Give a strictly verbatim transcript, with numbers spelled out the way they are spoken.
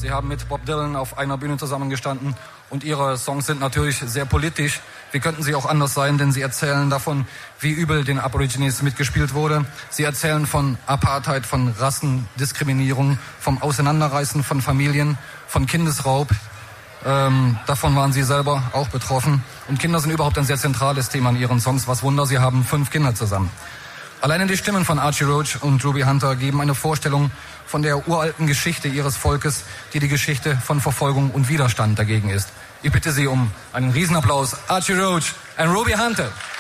Sie haben mit Bob Dylan auf einer Bühne zusammengestanden und Ihre Songs sind natürlich sehr politisch. Wie könnten sie auch anders sein, denn sie erzählen davon, wie übel den Aborigines mitgespielt wurde. Sie erzählen von Apartheid, von Rassendiskriminierung, vom Auseinanderreißen von Familien, von Kindesraub. Ähm, davon waren sie selber auch betroffen. Und Kinder sind überhaupt ein sehr zentrales Thema in ihren Songs. Was Wunder, sie haben fünf Kinder zusammen. Alleine die Stimmen von Archie Roach und Ruby Hunter geben eine Vorstellung von der uralten Geschichte ihres Volkes, die die Geschichte von Verfolgung und Widerstand dagegen ist. Ich bitte Sie um einen Riesenapplaus. Archie Roach und Ruby Hunter.